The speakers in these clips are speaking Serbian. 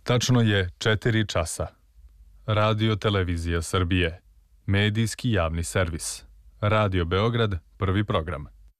Tačno je 4 časa. Radio Televizija Srbije. Medijski javni servis. Radio Beograd, prvi program.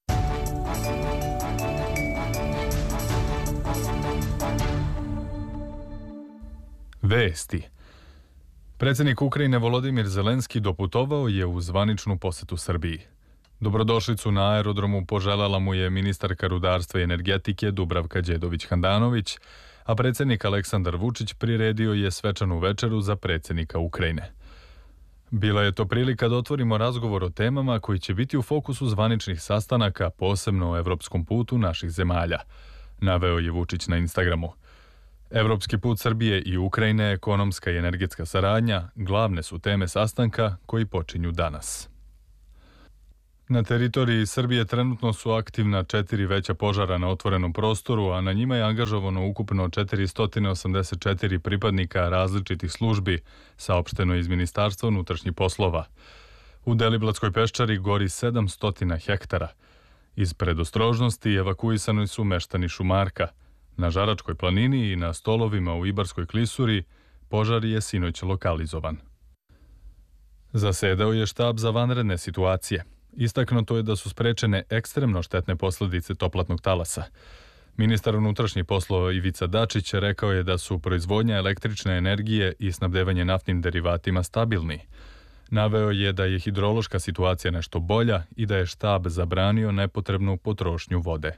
Vesti. Predsjednik Ukrajine Volodimir Zelenski doputovao je u zvaničnu posetu Srbiji. Dobrodošlicu na aerodromu poželjela mu je ministarka rudarstva i energetike Dubravka Đedović-Handanović, a predsjednik Aleksandar Vučić priredio je svečanu večeru za predsjednika Ukrajine. Bila je to prilika da otvorimo razgovor o temama koji će biti u fokusu zvaničnih sastanaka, posebno o evropskom putu naših zemalja, naveo je Vučić na Instagramu. Evropski put Srbije i Ukrajine, ekonomska i energetska saradnja glavne su teme sastanka koji počinju danas. Na teritoriji Srbije trenutno su aktivna 4 veća požara na otvorenom prostoru, a na njima je angažovano ukupno 484 pripadnika različitih službi, saopšteno iz Ministarstva unutrašnjih poslova. U Deliblatskoj peščari gori 700 hektara. Iz predostrožnosti evakuisani su meštani Šumarka. Na Žaračkoj planini i na Stolovima u Ibarskoj klisuri požar je sinoć lokalizovan. Zasedao je štab za vanredne situacije. Istaknuto je da su sprečene ekstremno štetne posljedice toplatnog talasa. Ministar unutrašnjih poslova Ivica Dačić rekao je da su proizvodnja električne energije i snabdevanje naftnim derivatima stabilni. Naveo je da je hidrološka situacija nešto bolja i da je štab zabranio nepotrebnu potrošnju vode.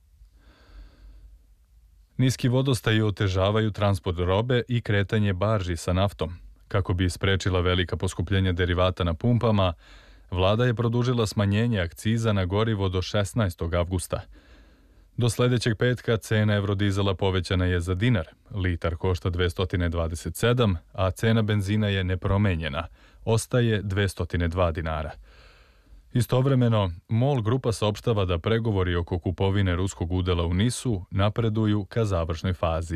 Niski vodostaji otežavaju transport robe i kretanje barži sa naftom. Kako bi sprečila velika poskupljenja derivata na pumpama, Vlada je produžila smanjenje akciza na gorivo do 16. avgusta. Do sljedećeg petka cena evrodizela povećana je za dinar. Litar košta 227, a cena benzina je nepromenjena. Ostaje 202 dinara. Istovremeno, MOL grupa saopštava da pregovori oko kupovine ruskog udela u NIS-u napreduju ka završnoj fazi.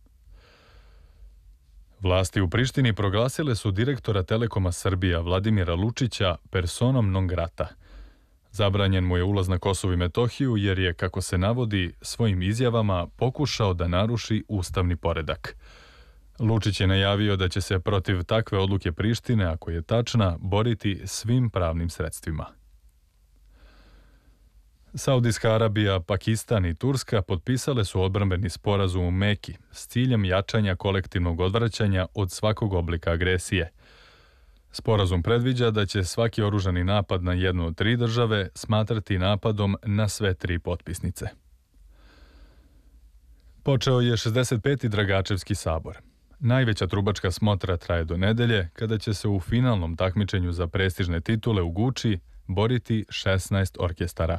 Vlasti u Prištini proglasile su direktora Telekoma Srbija Vladimira Lučića personom non grata. Zabranjen mu je ulaz na Kosovo i Metohiju jer je, kako se navodi, svojim izjavama pokušao da naruši ustavni poredak. Lučić je najavio da će se protiv takve odluke Prištine, ako je tačna, boriti svim pravnim sredstvima. Saudijska Arabija, Pakistan i Turska potpisale su odbrambeni sporazum u Meki s ciljem jačanja kolektivnog odvraćanja od svakog oblika agresije. Sporazum predviđa da će svaki oružani napad na jednu od 3 države smatrati napadom na sve 3 potpisnice. Počeo je 65. Dragačevski sabor. Najveća trubačka smotra traje do nedelje, kada će se u finalnom takmičenju za prestižne titule u Guči boriti 16 orkestara.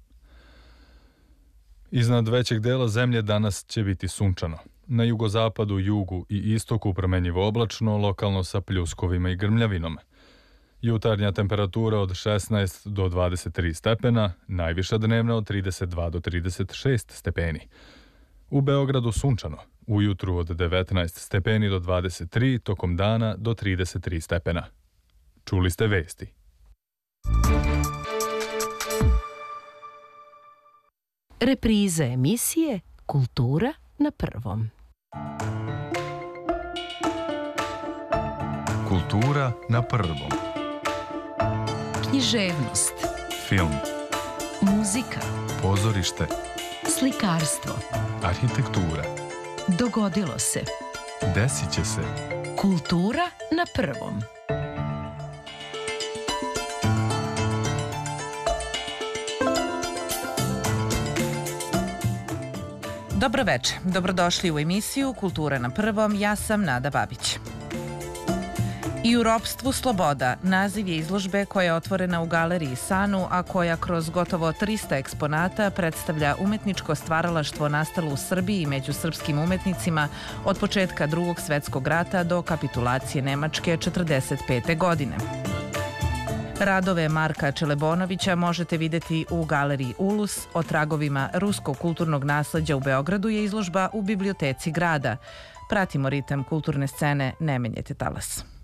Iznad većeg dela zemlje danas će biti sunčano. Na jugozapadu, jugu i istoku promenjivo oblačno, lokalno sa pljuskovima i grmljavinom. Jutarnja temperatura od 16 do 23 stepena, najviša dnevna od 32 do 36 stepeni. U Beogradu sunčano, ujutru od 19 stepeni do 23, tokom dana do 33 stepena. Čuli ste vesti. Repriza emisije Kultura na prvom. Kultura na prvom. Književnost, Film, muzika, pozorište, slikarstvo, arhitektura. Dogodilo se. Desit će se. Kultura na prvom. Dobro večer, dobrodošli u emisiju Kultura na prvom, ja sam Nada Babić. I u ropstvu sloboda, naziv je izložbe koja je otvorena u galeriji Sanu, a koja kroz gotovo 300 eksponata predstavlja umetničko stvaralaštvo nastalo u Srbiji i među srpskim umetnicima od početka Drugog svjetskog rata do kapitulacije Nemačke 1945. godine. Radove Marka Čelebonovića možete vidjeti u galeriji Ulus. O tragovima ruskog kulturnog nasleđa u Beogradu je izložba u biblioteci grada. Pratimo ritam kulturne scene, ne menjajte talas.